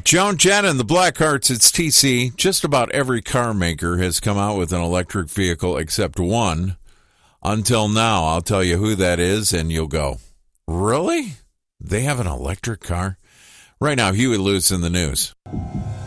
Joan Jett and the Blackhearts, it's TC. Just about every car maker has come out with an electric vehicle except one. Until now, I'll tell you who that is, and you'll go, really? They have an electric car? Right now, Huey Lewis in the news.